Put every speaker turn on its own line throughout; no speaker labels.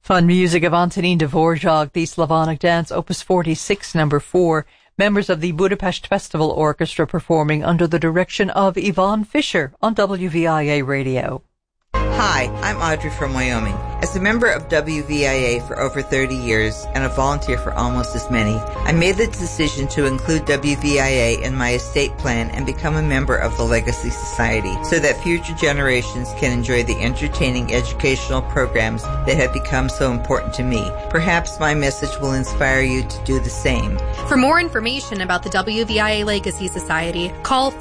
Fun music of Antonin Dvorak, the Slavonic Dance, Opus 46, number 4. Members of the Budapest Festival Orchestra performing under the direction of Yvonne Fisher on WVIA Radio.
Hi, I'm Audrey from Wyoming. As a member of WVIA for over 30 years and a volunteer for almost as many, I made the decision to include WVIA in my estate plan and become a member of the Legacy Society so that future generations can enjoy the entertaining educational programs that have become so important to me. Perhaps my message will inspire you to do the same.
For more information about the WVIA Legacy Society, call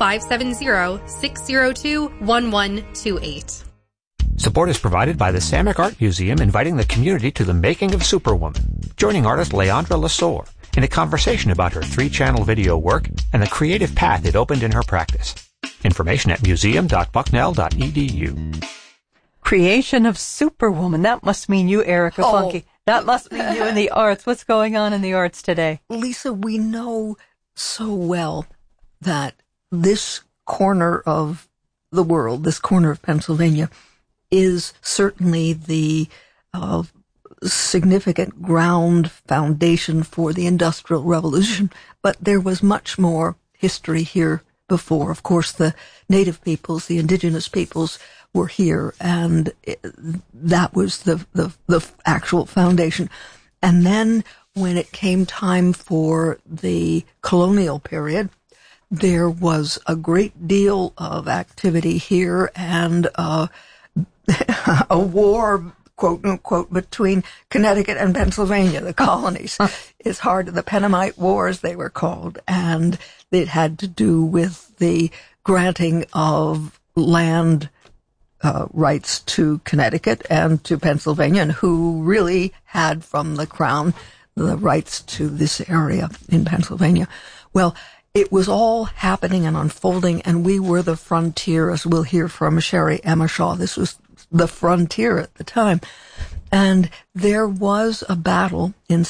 570-602-1128.
Support is provided by the Samick Art Museum, inviting the community to the making of Superwoman. Joining artist Leandra Lesueur in a conversation about her 3-channel video work and the creative path it opened in her practice. Information at museum.bucknell.edu.
Creation of Superwoman. That must mean you, Erica Funky. That must mean you in the arts. What's going on in the arts today?
Lisa, we know so well that this corner of the world, this corner of Pennsylvania, is certainly the significant ground foundation for the Industrial Revolution, but there was much more history here before. Of course, the native peoples, the indigenous peoples were here, and that was the actual foundation. And then when it came time for the colonial period, there was a great deal of activity here, and a war, quote unquote, between Connecticut and Pennsylvania, the colonies. It's hard. The Pennamite Wars, they were called, and it had to do with the granting of land rights to Connecticut and to Pennsylvania, and who really had from the crown the rights to this area in Pennsylvania. Well, it was all happening and unfolding, and we were the frontier, as we'll hear from Sherry Emershaw. This was the frontier at the time. And there was a battle in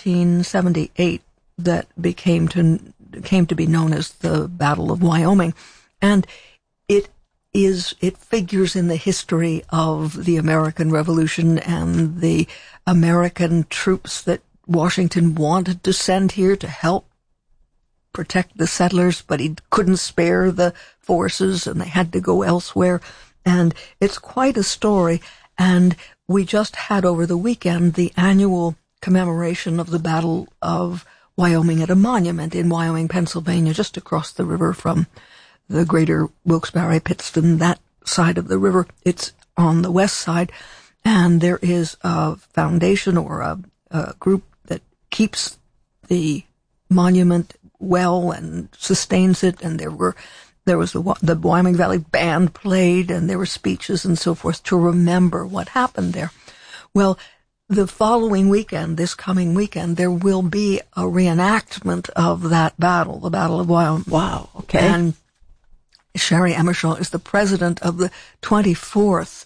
1778 that came to be known as the Battle of Wyoming. And it figures in the history of the American Revolution and the American troops that Washington wanted to send here to help protect the settlers, but he couldn't spare the forces and they had to go elsewhere. And it's quite a story. And we just had over the weekend the annual commemoration of the Battle of Wyoming at a monument in Wyoming, Pennsylvania, just across the river from the greater Wilkes-Barre, Pittston, that side of the river. It's on the west side. And there is a foundation or a group that keeps the monument well and sustains it. And there was the Wyoming Valley Band played, and there were speeches and so forth to remember what happened there. Well, the following weekend, this coming weekend, there will be a reenactment of that battle, the Battle of Wyoming.
Wow, okay.
And Sherry Emershaw is the president of the 24th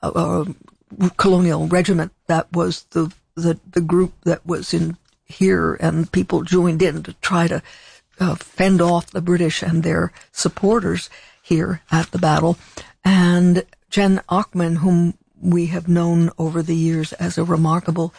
Colonial Regiment. That was the group that was in here, and people joined in to try to fend off the British and their supporters here at the battle. And Jen Ochman, whom we have known over the years as a remarkable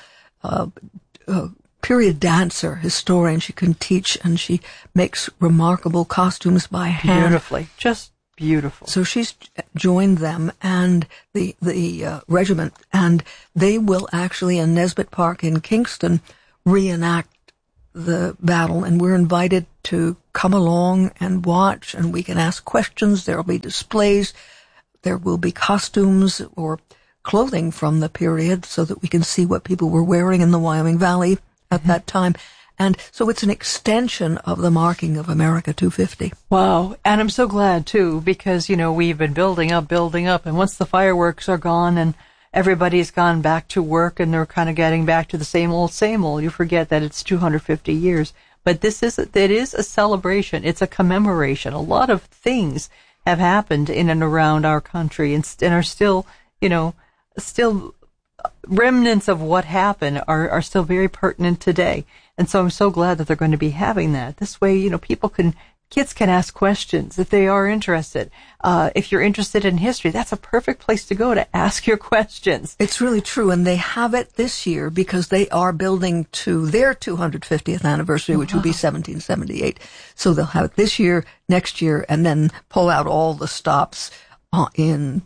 period dancer, historian, she can teach, and she makes remarkable costumes by hand.
Beautifully, just beautiful.
So she's joined them and the regiment, and they will actually in Nesbitt Park in Kingston reenact the battle, and we're invited to come along and watch, and we can ask questions. There'll be displays. There will be costumes or clothing from the period so that we can see what people were wearing in the Wyoming Valley at that time. And so it's an extension of the marking of America 250.
Wow. And I'm so glad, too, because, we've been building up, and once the fireworks are gone and everybody's gone back to work and they're kind of getting back to the same old, you forget that it's 250 years. But it is a celebration. It's a commemoration. A lot of things have happened in and around our country and are still, still remnants of what happened are still very pertinent today. And so I'm so glad that they're going to be having that. This way, people can kids can ask questions if they are interested. If you're interested in history, that's a perfect place to go to ask your questions.
It's really true, and they have it this year because they are building to their 250th anniversary, which will be 1778. So they'll have it this year, next year, and then pull out all the stops in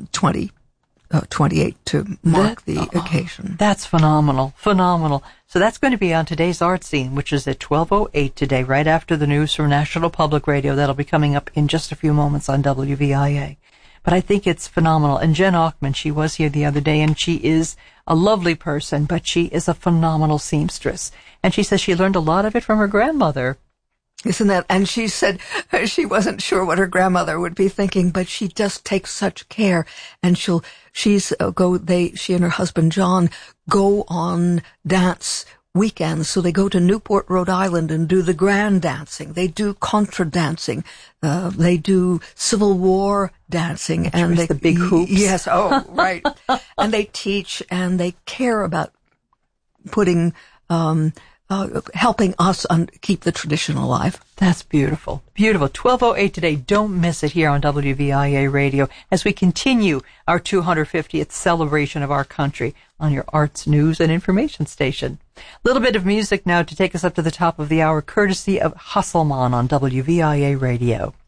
2028 to mark the occasion.
That's phenomenal. So that's going to be on today's art scene, which is at 12:08 today, right after the news from National Public Radio. That'll be coming up in just a few moments on WVIA. But I think it's phenomenal. And Jen Aukman, she was here the other day, and she is a lovely person, but she is a phenomenal seamstress. And she says she learned a lot of it from her grandmother.
Isn't that? And she said she wasn't sure what her grandmother would be thinking, but she just takes such care. And she and her husband John go on dance weekends. So they go to Newport, Rhode Island and do the grand dancing. They do contra dancing. They do Civil War dancing.
And the big hoops.
Yes. Oh, right. And they teach and they care about putting, helping us keep the tradition alive.
That's beautiful. Beautiful. 12:08 today. Don't miss it here on WVIA Radio as we continue our 250th celebration of our country on your arts, news, and information station. A little bit of music now to take us up to the top of the hour, courtesy of Hasselman on WVIA Radio.